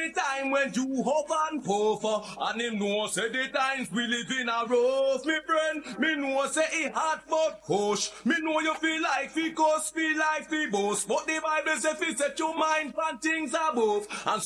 the time when you hop and puff, and him know say the times we live in a rough, me friend. Me know say it hard but push. Me know you feel like fi cuss, feel like fi boast, but the Bible say fi set your mind on things above, and